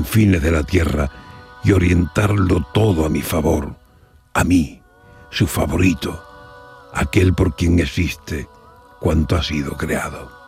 confines de la tierra y orientarlo todo a mi favor, a mí, su favorito, aquel por quien existe cuanto ha sido creado.